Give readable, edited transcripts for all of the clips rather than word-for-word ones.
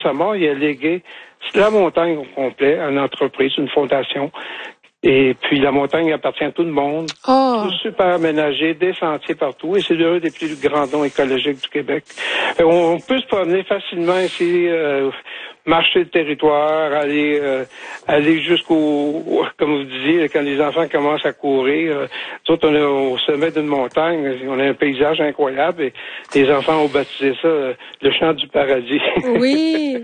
sa mort, il a légué la montagne au complet à une entreprise, une fondation. Et puis la montagne appartient à tout le monde. Oh. Tout super aménagé, des sentiers partout. Et c'est l'un des plus grands dons écologiques du Québec. On peut se promener facilement ici, marcher le territoire, aller jusqu'au, comme vous disiez, quand les enfants commencent à courir. Nous autres, on est au sommet d'une montagne, on a un paysage incroyable et les enfants ont baptisé ça le champ du paradis. Oui.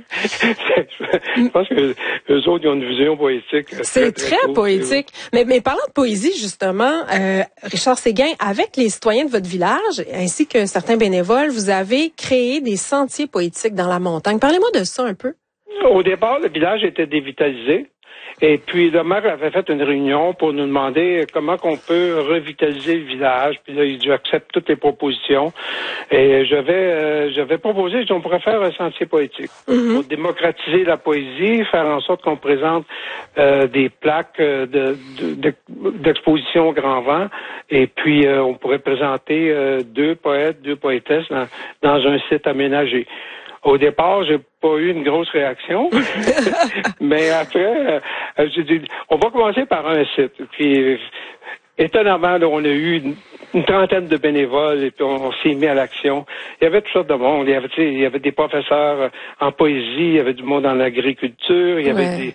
Je pense que eux autres, ils ont une vision poétique. C'est très poétique. Mais parlant de poésie, justement, Richard Séguin, avec les citoyens de votre village, ainsi que certains bénévoles, vous avez créé des sentiers poétiques dans la montagne. Parlez-moi de ça un peu. Au départ, le village était dévitalisé. Et puis, le maire avait fait une réunion pour nous demander comment qu'on peut revitaliser le village. Puis là, il accepte toutes les propositions. Et j'avais proposé qu'on pourrait faire un sentier poétique pour démocratiser la poésie, faire en sorte qu'on présente des plaques d'exposition au grand vent. Et puis, on pourrait présenter deux poètes, deux poétesses dans un site aménagé. Au départ, j'ai pas eu une grosse réaction, mais après, j'ai dit, on va commencer par un site. Puis, étonnamment, là, on a eu une trentaine de bénévoles et puis on s'est mis à l'action. Il y avait toutes sortes de monde. Il y avait des professeurs en poésie, il y avait du monde en agriculture, il y avait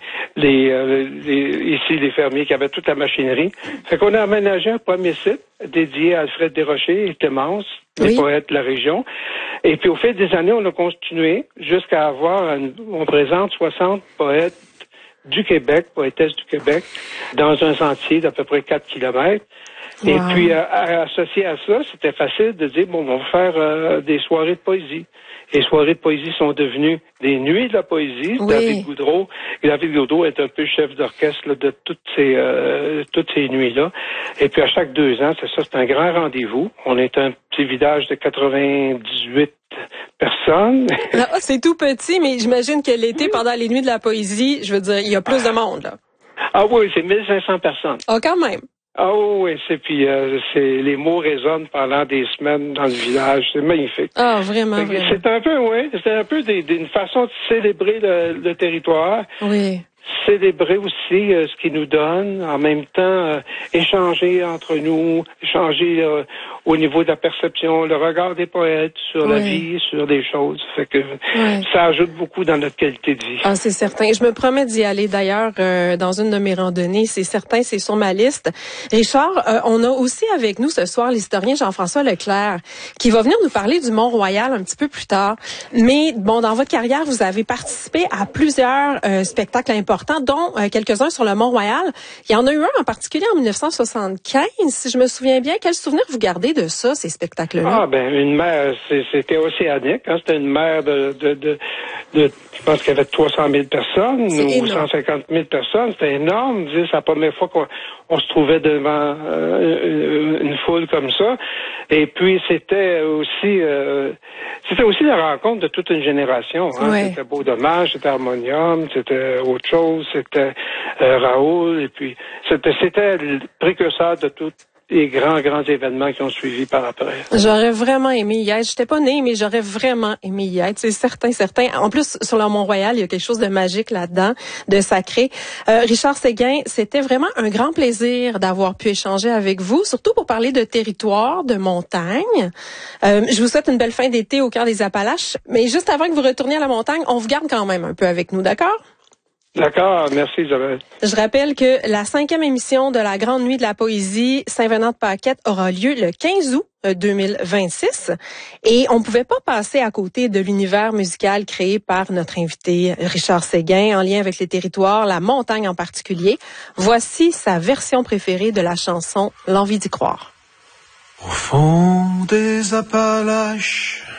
ici les fermiers qui avaient toute la machinerie. Fait qu'on a aménagé un premier site dédié à Alfred Desrochers et Clémence, les poètes de la région. Et puis au fil des années, on a continué jusqu'à avoir, on présente 60 poètes du Québec, poétesses du Québec, dans un sentier d'à peu près 4 kilomètres. Wow. Et puis, associé à ça, c'était facile de dire, bon, on va faire des soirées de poésie. Les soirées de poésie sont devenues des nuits de la poésie. Oui. David Gaudreau est un peu chef d'orchestre là, de toutes ces nuits-là. Et puis, à chaque 2 ans, c'est un grand rendez-vous. On est un petit village de 98 personnes. Là, c'est tout petit, mais j'imagine que l'été, pendant les nuits de la poésie, je veux dire, il y a plus de monde, là. Ah oui, c'est 1500 personnes. Ah, quand même. Ah oui, les mots résonnent pendant des semaines dans le village. C'est magnifique. Ah, vraiment, vraiment. C'est un peu, une façon de célébrer le territoire. Oui. Célébrer aussi ce qu'il nous donne, en même temps échanger entre nous, échanger au niveau de la perception, le regard des poètes sur la vie, sur des choses. Fait que ça ajoute beaucoup dans notre qualité de vie. Ah, c'est certain. Je me promets d'y aller d'ailleurs dans une de mes randonnées. C'est certain, c'est sur ma liste. Richard, on a aussi avec nous ce soir l'historien Jean-François Leclerc qui va venir nous parler du Mont-Royal un petit peu plus tard. Mais bon, dans votre carrière, vous avez participé à plusieurs spectacles importants, dont quelques-uns sur le Mont-Royal. Il y en a eu un en particulier en 1975, si je me souviens bien. Quel souvenir vous gardez de ça, ces spectacles-là? Ah, ben, une mer, c'était océanique, hein. C'était une mer de je pense qu'il y avait 300 000 personnes ou 150 000 personnes. C'était énorme. C'est la première fois qu'on se trouvait devant une foule comme ça. Et puis, c'était aussi la rencontre de toute une génération. Hein. Ouais. C'était Beau Dommage, c'était Harmonium, c'était autre chose, c'était Raoul. Et puis, c'était le précurseur de tout. Les grands événements qui ont suivi par après. J'aurais vraiment aimé y être. J'étais pas née, mais j'aurais vraiment aimé y être. C'est certain. En plus, sur le Mont-Royal, il y a quelque chose de magique là-dedans, de sacré. Richard Séguin, c'était vraiment un grand plaisir d'avoir pu échanger avec vous, surtout pour parler de territoire, de montagne. Je vous souhaite une belle fin d'été au cœur des Appalaches. Mais juste avant que vous retourniez à la montagne, on vous garde quand même un peu avec nous, d'accord? D'accord, merci Isabelle. Je rappelle que la 5e émission de la Grande Nuit de la Poésie Saint-Venant-de-Paquette aura lieu le 15 août 2026 et on ne pouvait pas passer à côté de l'univers musical créé par notre invité Richard Séguin en lien avec les territoires, la montagne en particulier. Voici sa version préférée de la chanson L'envie d'y croire. Au fond des Appalaches,